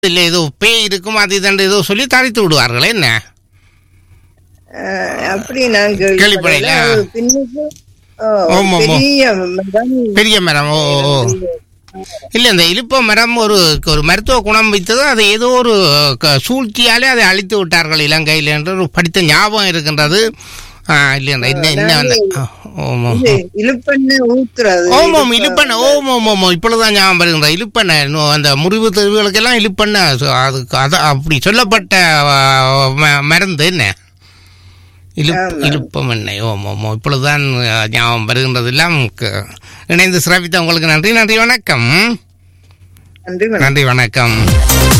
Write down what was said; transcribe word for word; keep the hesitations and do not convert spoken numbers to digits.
இல்லை ஏதோ பேய் இருக்கும் அது இதன்று ஏதோ சொல்லி தரித்து விடுவார்கள் என்ன அப்படி நான் கேள்விப்படையில பெரிய மரம். ஓ இல்ல இந்த இலுப்ப மரம் ஒரு ஒரு மருத்துவ குணம் வைத்தது அது ஏதோ ஒரு சூழ்ச்சியாலே அதை அழித்து விட்டார்கள் இலங்கையில் என்று ஒரு படித்த ஞாபகம் இருக்கின்றது. இல்ல ஓமம் இலுப்பண்ண ஓமோமோ இப்பொழுதுதான் ஞாபகம் வருகின்ற இலுப்பண்ண அந்த முறிவு தெரிவுகளுக்கெல்லாம் இலுப்பண்ண அது அப்படி சொல்லப்பட்ட மருந்து என்ன இலுப்பு இலுப்பம் எண்ணெய். ஓமோமோ இப்பொழுதுதான் ஞாபகம் வருகின்றது. எல்லாம் இணைந்து சிறப்பித்த உங்களுக்கு நன்றி. நன்றி வணக்கம். நன்றி வணக்கம்.